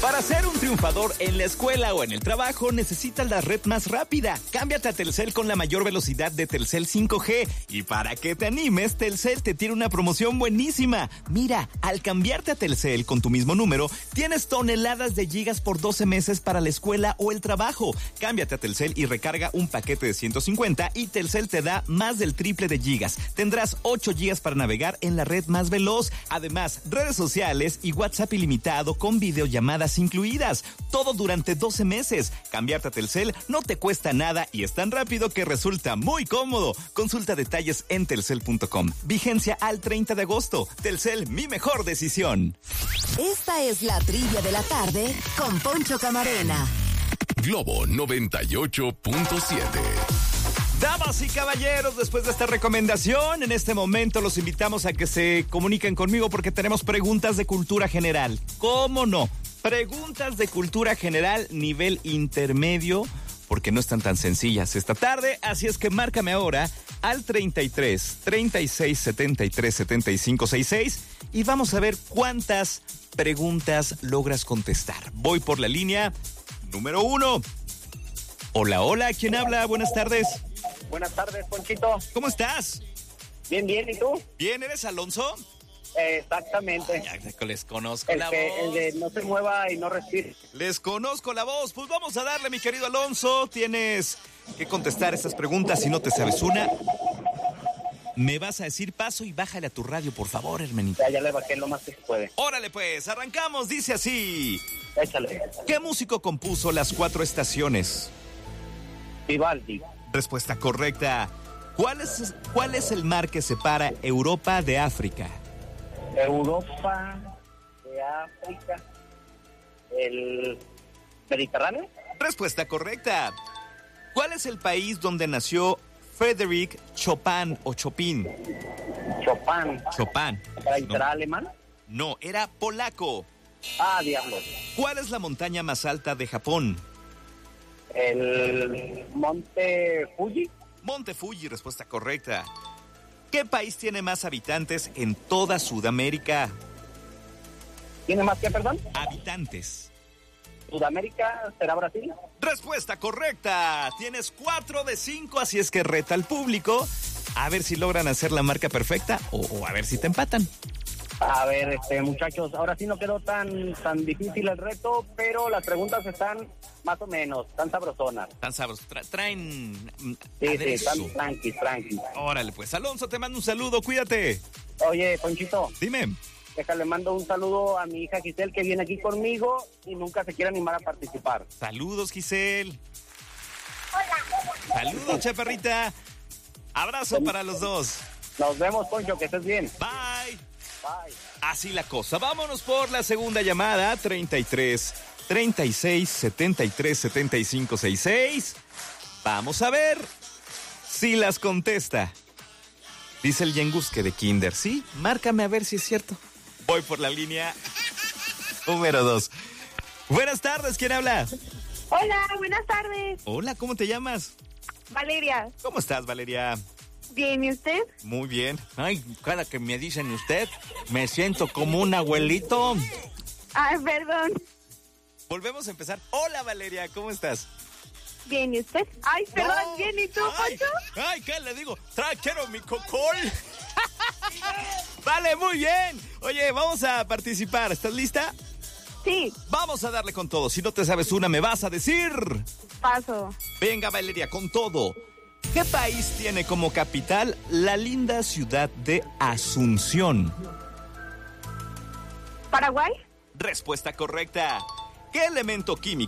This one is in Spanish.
Para ser un triunfador en la escuela o en el trabajo, necesitas la red más rápida. Cámbiate a Telcel con la mayor velocidad de Telcel 5G. Y para que te animes, Telcel te tiene una promoción buenísima. Mira, al cambiarte a Telcel con tu mismo número, tienes toneladas de gigas por 12 meses para la escuela o el trabajo. Cámbiate a Telcel y recarga un paquete de 150 y Telcel te da más del triple de gigas. Tendrás 8 gigas para navegar en la red más veloz. Además, redes sociales y WhatsApp ilimitado con videollamadas incluidas. Todo durante 12 meses. Cambiarte a Telcel no te cuesta nada y es tan rápido que resulta muy cómodo. Consulta detalles en telcel.com. Vigencia al 30 de agosto. Telcel, mi mejor decisión. Esta es la trivia de la tarde con Poncho Camarena. Globo 98.7. Damas y caballeros, después de esta recomendación, en este momento los invitamos a que se comuniquen conmigo porque tenemos preguntas de cultura general. ¿Cómo no? Preguntas de cultura general nivel intermedio, porque no están tan sencillas esta tarde, así es que márcame ahora al 33 36 73 75 66 y vamos a ver cuántas preguntas logras contestar. Voy por la línea número 1. Hola, hola, ¿quién habla? Buenas tardes. Buenas tardes, Ponchito. ¿Cómo estás? Bien, bien, ¿y tú? Bien, ¿eres Alonso? Exactamente. Ya les conozco la voz. El de no se mueva y no respire. Les conozco la voz. Pues vamos a darle, mi querido Alonso. Tienes que contestar estas preguntas. Si no te sabes una, me vas a decir paso y bájale a tu radio, por favor, hermanito. Ya le bajé lo más que se puede. Órale, pues, arrancamos. Dice así. Échale. ¿Qué músico compuso Las Cuatro Estaciones? Vivaldi. Respuesta correcta. ¿Cuál es el mar que separa Europa de África? Europa de África. ¿El Mediterráneo? Respuesta correcta. ¿Cuál es el país donde nació Frédéric Chopin o Chopin? Chopin. ¿Era alemán? No, era polaco. Ah, diablos. ¿Cuál es la montaña más alta de Japón? ¿El Monte Fuji? Monte Fuji, respuesta correcta. ¿Qué país tiene más habitantes en toda Sudamérica? ¿Tiene más que, perdón? Habitantes. ¿Sudamérica será Brasil? Respuesta correcta. Tienes 4 de 5, así es que reta al público a ver si logran hacer la marca perfecta o a ver si te empatan. A ver, muchachos, ahora sí no quedó tan difícil el reto, pero las preguntas están más o menos, tan sabrosonas. Tan sabrosos, traen Sí, tan tranqui. Órale, pues, Alonso, te mando un saludo, cuídate. Oye, Ponchito. Dime. Déjale, mando un saludo a mi hija Giselle, que viene aquí conmigo y nunca se quiere animar a participar. Saludos, Giselle. Hola. Saludos, chaparrita. Abrazo para los dos. Nos vemos, Poncho, que estés bien. Bye. Bye. Así la cosa. Vámonos por la segunda llamada. 33 36 73 75 66. Vamos a ver si las contesta. Dice el Yenguske de Kinder. Sí, márcame a ver si es cierto. Voy por la línea número 2. Buenas tardes, ¿quién habla? Hola, buenas tardes. Hola, ¿cómo te llamas? Valeria. ¿Cómo estás, Valeria? Bien, ¿y usted? Muy bien. Ay, cada que me dicen usted, me siento como un abuelito. Ay, perdón. Volvemos a empezar. Hola, Valeria, ¿cómo estás? Bien, ¿y usted? Ay, perdón, No. bien, ¿y tú, Ay, Poncho? ay, ¿qué le digo? Quiero mi cocol. Vale, muy bien. Oye, vamos a participar. ¿Estás lista? Sí, Vamos a darle con todo. Si no te sabes una, me vas a decir. paso. Venga, Valeria, con todo. ¿Qué país tiene como capital la linda ciudad de Asunción? ¿Paraguay? Respuesta correcta. ¿Qué elemento químico